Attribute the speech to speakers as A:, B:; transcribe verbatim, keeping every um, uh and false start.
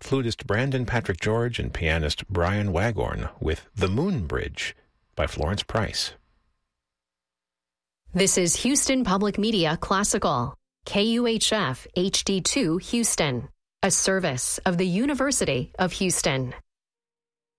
A: flutist Brandon Patrick George and pianist Brian Wagorn with The Moon Bridge by Florence Price.
B: This is Houston Public Media Classical, K U H F H D two Houston, a service of the University of Houston.